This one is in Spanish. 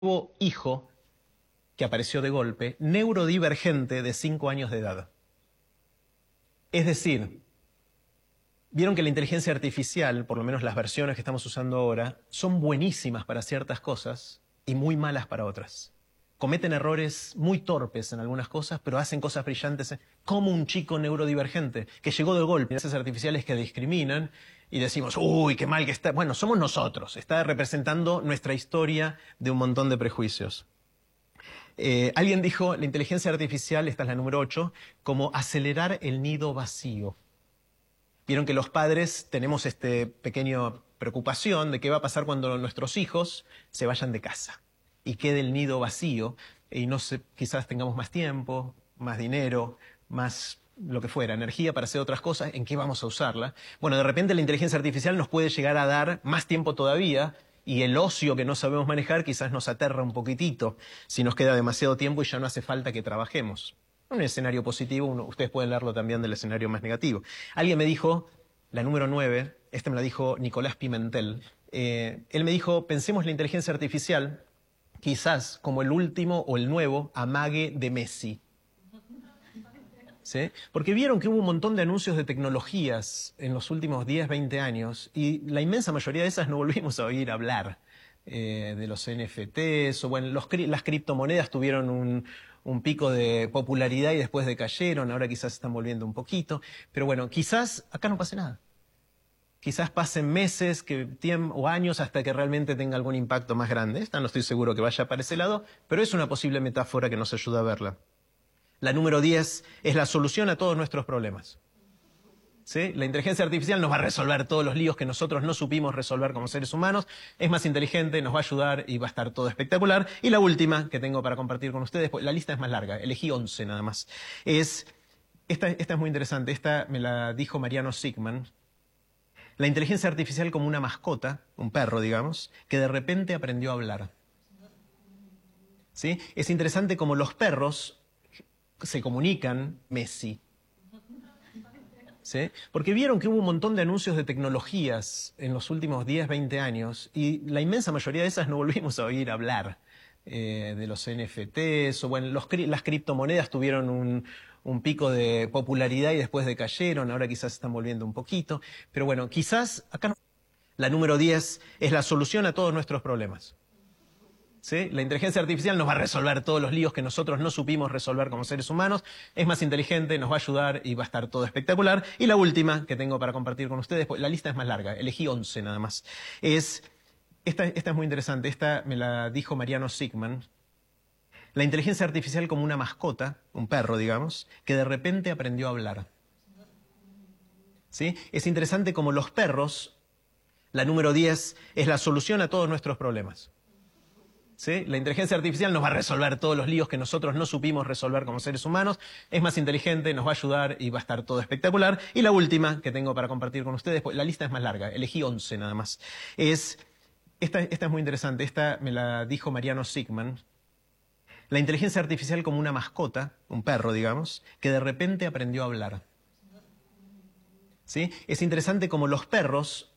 nuevo hijo que apareció de golpe, neurodivergente de 5 años de edad. Es decir, vieron que la inteligencia artificial, por lo menos las versiones que estamos usando ahora, son buenísimas para ciertas cosas y muy malas para otras. Cometen errores muy torpes en algunas cosas, pero hacen cosas brillantes, como un chico neurodivergente que llegó de golpe. Inteligencias artificiales que discriminan y decimos, uy, qué mal que está. Bueno, somos nosotros. Está representando nuestra historia de un montón de prejuicios. Alguien dijo, la inteligencia artificial, esta es la número 8, como acelerar el nido vacío. Vieron que los padres tenemos pequeña preocupación de qué va a pasar cuando nuestros hijos se vayan de casa y quede el nido vacío y no sé, quizás tengamos más tiempo, más dinero, más lo que fuera, energía para hacer otras cosas, ¿en qué vamos a usarla? Bueno, de repente la inteligencia artificial nos puede llegar a dar más tiempo todavía y el ocio que no sabemos manejar quizás nos aterra un poquitito si nos queda demasiado tiempo y ya no hace falta que trabajemos. Un escenario positivo, ustedes pueden leerlo también del escenario más negativo. Alguien me dijo, la número 9, me la dijo Nicolás Pimentel, él me dijo, pensemos la inteligencia artificial quizás como el último o el nuevo amague de Messi. ¿Sí? Porque vieron que hubo un montón de anuncios de tecnologías en los últimos 10, 20 años y la inmensa mayoría de esas no volvimos a oír hablar de los NFTs o bueno, las criptomonedas tuvieron un pico de popularidad y después decayeron, ahora quizás están volviendo un poquito, pero bueno, quizás acá no pase nada. Quizás pasen meses o años hasta que realmente tenga algún impacto más grande. Esta no estoy seguro que vaya para ese lado, pero es una posible metáfora que nos ayuda a verla. La número 10 es la solución a todos nuestros problemas. ¿Sí? La inteligencia artificial nos va a resolver todos los líos que nosotros no supimos resolver como seres humanos. Es más inteligente, nos va a ayudar y va a estar todo espectacular. Y la última que tengo para compartir con ustedes, la lista es más larga, elegí 11 nada más. Esta es muy interesante, esta me la dijo Mariano Sigman. La inteligencia artificial como una mascota, un perro digamos, que de repente aprendió a hablar. ¿Sí? Es interesante como los perros se comunican, Messi. ¿Sí? Porque vieron que hubo un montón de anuncios de tecnologías en los últimos 10, 20 años y la inmensa mayoría de esas no volvimos a oír hablar de los NFTs o bueno, las criptomonedas tuvieron un pico de popularidad y después decayeron, ahora quizás están volviendo un poquito, pero bueno, quizás acá no. La número 10 es la solución a todos nuestros problemas. ¿Sí? La inteligencia artificial nos va a resolver todos los líos que nosotros no supimos resolver como seres humanos. Es más inteligente, nos va a ayudar y va a estar todo espectacular. Y la última que tengo para compartir con ustedes, la lista es más larga, elegí 11 nada más. Esta es muy interesante, esta me la dijo Mariano Sigman. La inteligencia artificial como una mascota, un perro digamos, que de repente aprendió a hablar. ¿Sí? Es interesante como los perros, la número 10 es la solución a todos nuestros problemas. ¿Sí? La inteligencia artificial nos va a resolver todos los líos que nosotros no supimos resolver como seres humanos. Es más inteligente, nos va a ayudar y va a estar todo espectacular. Y la última que tengo para compartir con ustedes, la lista es más larga, elegí 11 nada más. Esta es muy interesante, esta me la dijo Mariano Sigman. La inteligencia artificial como una mascota, un perro digamos, que de repente aprendió a hablar. ¿Sí? Es interesante como los perros,